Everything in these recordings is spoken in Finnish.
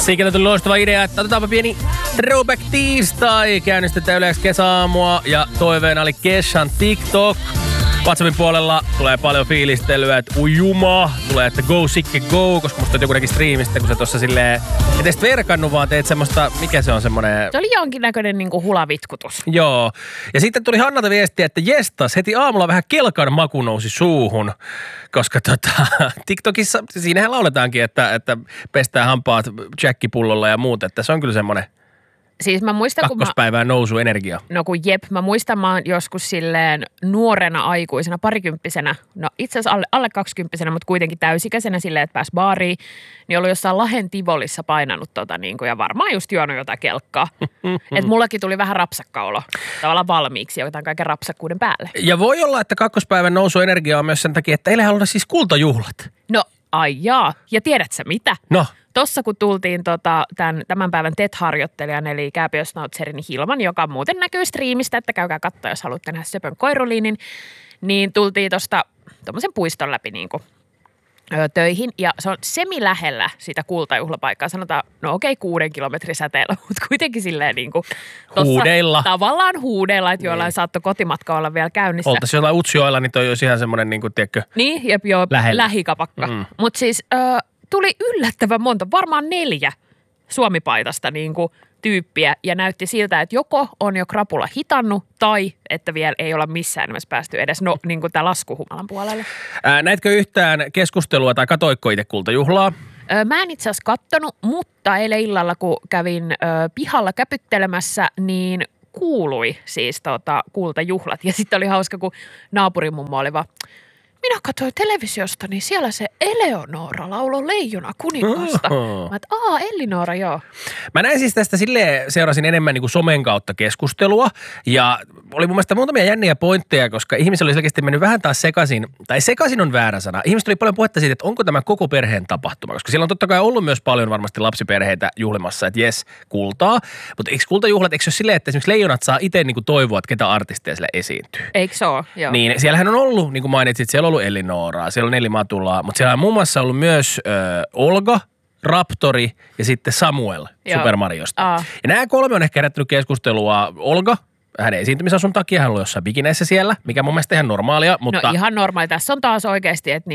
Siikeltä tuli loistava idea, että otetaanpa pieni throwback tiistai. Käynnistetään yleensä kesäaamua ja toiveena oli Keshan TikTok. WhatsAppin puolella tulee paljon fiilistelyä, että ujuma, tulee, että go sikke go, koska musta on joku näki striimistä, kun sä tossa silleen, et edes verkannut, vaan teet semmoista, mikä se on semmoinen... Se oli jonkinnäköinen niinku hulavitkutus. Joo. Ja sitten tuli Hannalta viestiä, että jestas, heti aamulla vähän kelkan maku nousi suuhun, koska TikTokissa, siinähän lauletaankin, että pestää hampaat jackipullolla ja muuta, että se on kyllä semmoinen... Siis mä muistan, kakkospäivään nousu energia. No kun mä muistan, mä oon joskus silleen nuorena aikuisena, parikymppisenä, no itse asiassa alle 20-vuotiaana, mutta kuitenkin täysikäisenä silleen, että pääsi baariin, niin ollut jossain Lahden Tivolissa painanut ja varmaan just juonut jotain kelkkaa. Että mullakin tuli vähän rapsakkaolo tavallaan valmiiksi, jotain kaiken rapsakkuuden päälle. Ja voi olla, että kakkospäivän nousu energia on myös sen takia, että eilähän olla siis kultajuhlat. No ai jaa, ja tiedät sä mitä? No. Tossa kun tultiin tämän päivän TET-harjoittelijan, eli Kääpiösnautserin Hilman, joka muuten näkyy striimistä, että käykää katsoa, jos haluatte nähdä Söpön koiruliinin, niin tultiin tuosta tuommoisen puiston läpi töihin. Ja se on semi-lähellä sitä kultajuhlapaikkaa. Sanotaan, no okei, 6 kilometrin säteellä, mutta kuitenkin silleen huudeilla. Tavallaan huudeilla, että jollain saattoi kotimatka olla vielä käynnissä. Oltaisiin jollain Utsjoella, niin toi olisi ihan semmoinen, tiedätkö, niin, jo lähikapakka. Mutta siis... tuli yllättävän monta, varmaan 4 Suomi-paitasta tyyppiä ja näytti siltä, että joko on jo krapula hitannut tai että vielä ei olla missään nimessä päästy edes tämä laskuhumalan puolelle. Näitkö yhtään keskustelua tai katoikko itse kultajuhlaa? Mä en itse asiassa kattonut, mutta eilen illalla kun kävin pihalla käpyttelemässä, niin kuului siis kultajuhlat ja sitten oli hauska, kun naapurimummo oli vaan... Minä katsoin televisiosta, niin siellä se Eleonora lauloi Leijona kuningasta. Mä et, Elinora, joo. Mä näin siis tästä silleen, seurasin enemmän somen kautta keskustelua ja oli mun mielestä muutamia jänniä pointteja, koska ihmisillä oli selkeästi mennyt vähän taas sekaisin, tai sekaisin on väärä sana. Ihmiset oli paljon puhetta siitä, että onko tämä koko perheen tapahtuma, koska siellä on totta kai ollut myös paljon varmasti lapsiperheitä juhlimassa, että jes, kultaa. Mutta eikö kultajuhlat, eikö se ole silleen, että esimerkiksi leijonat saa itse toivoa, että ketä artisteja siellä esiintyy? Eikö se ole? Joo. Niin, siellähän on ollut, niin kuin mainitsit, siellä on ollut Elinoraa, siellä on Nelli Matulaa, mutta siellä on muun muassa ollut myös Olga, Raptori ja sitten Samuel Super Mariosta. Ja nämä 3 on ehkä herättänyt keskustelua. Olga, hänen esiintymisasun takia, hän on ollut jossain bikineissä siellä, mikä mun mielestä ihan normaalia. Mutta... No ihan normaali. Tässä on taas oikeasti, että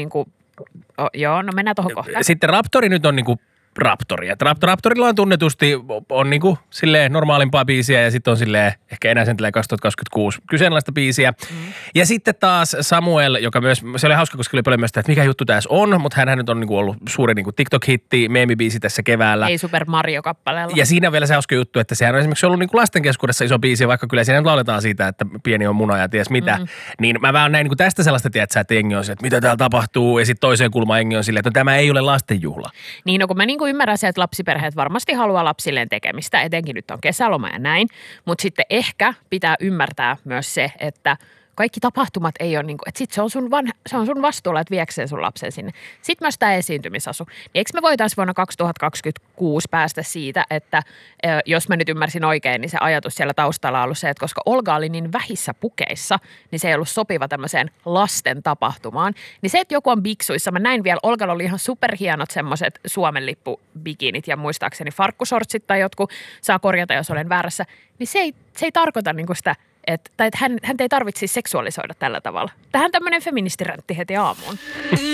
joo, no mennään tuohon kohtaan. Sitten Raptori nyt on Raptori. Raptorilla on tunnetusti on silleen normaalimpaa biisiä ja sitten on silleen ehkä enää sen 2026 kyseenalaista biisiä. Ja sitten taas Samuel, joka myös, se oli hauska, koska oli paljon myös sitä, että mikä juttu tässä on, mutta hän nyt on ollut suuri TikTok-hitti, meemibiisi tässä keväällä. Ei Super Mario-kappaleella. Ja siinä on vielä se hauska juttu, että sehän on esimerkiksi ollut lasten keskuudessa iso biisi, vaikka kyllä siinä lauletaan siitä, että pieni on muna ja ties mitä. Niin mä vähän näin tästä sellaista, tiedätkö, että jengi on se, että mitä täällä tapahtuu ja sitten toiseen kulmaan jengi on silleen, että tämä ei ole lastenjuhla. Niin, no kun mä ymmärrän se, että lapsiperheet varmasti haluaa lapsilleen tekemistä, etenkin nyt on kesäloma ja näin, mutta sitten ehkä pitää ymmärtää myös se, että kaikki tapahtumat ei ole että sit se on sun vastuulla, että viekseen sun lapsen sinne. Sitten myös tämä esiintymisasu. Niin eikö me voitaisiin vuonna 2026 päästä siitä, että jos mä nyt ymmärsin oikein, niin se ajatus siellä taustalla on ollut se, että koska Olga oli niin vähissä pukeissa, niin se ei ollut sopiva tämmöiseen lasten tapahtumaan. Niin se, että joku on biksuissa, mä näin vielä, Olgalla oli ihan superhienot semmoiset Suomen lippubikinit ja muistaakseni farkkusortsit tai jotkut, saa korjata, jos olen väärässä, niin se ei tarkoita sitä, että hän ei tarvitse seksuaalisoida tällä tavalla. Tähän tämmöinen feministiräntti heti aamuun.